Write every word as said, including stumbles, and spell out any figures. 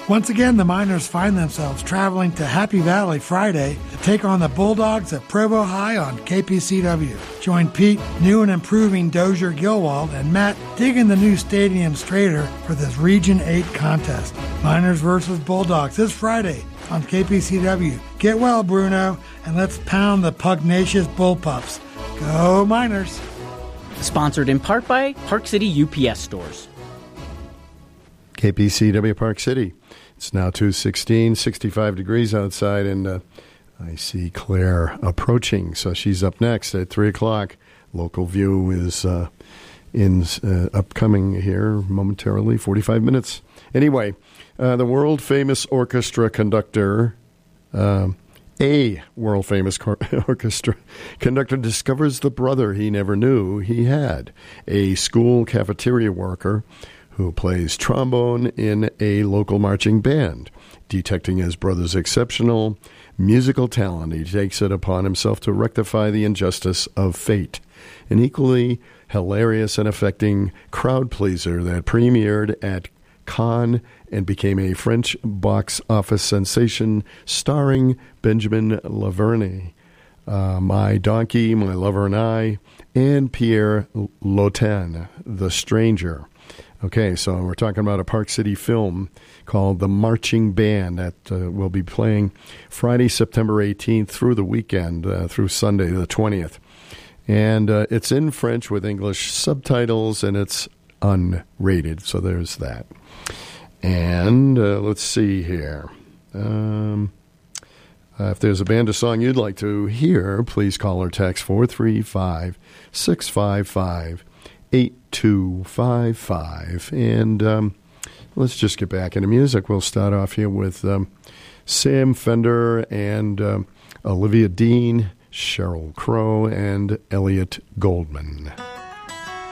Once again, the Miners find themselves traveling to Happy Valley Friday to take on the Bulldogs at Provo High on K P C W. Join Pete, new and improving Dozier Gilwald, and Matt digging the new stadium straighter for this Region eight contest. Miners versus Bulldogs this Friday on K P C W. Get well, Bruno, and let's pound the pugnacious Bullpups. Go Miners! Sponsored in part by Park City U P S Stores. K P C W Park City. It's now two sixteen, sixty-five degrees outside, and uh, I see Claire approaching. So she's up next at three o'clock. Local View is uh, in uh, upcoming here momentarily, forty-five minutes. Anyway, uh, the world-famous orchestra conductor, uh, a world-famous cor- orchestra conductor discovers the brother he never knew he had, a school cafeteria worker who plays trombone in a local marching band. Detecting his brother's exceptional musical talent, he takes it upon himself to rectify the injustice of fate. An equally hilarious and affecting crowd pleaser that premiered at Cannes and became a French box office sensation, starring Benjamin Laverne, uh, My Donkey, My Lover and I, and Pierre Lotin, The Stranger. Okay, so we're talking about a Park City film called The Marching Band that uh, will be playing Friday, September eighteenth through the weekend, uh, through Sunday, the twentieth. And uh, it's in French with English subtitles, and it's unrated, so there's that. And uh, let's see here. Um, uh, if there's a band or song you'd like to hear, please call or text four three five, six five five, eight two five five. And um, let's just get back into music. We'll start off here with um, Sam Fender and um, Olivia Dean, Sheryl Crow, and Elliot Goldman.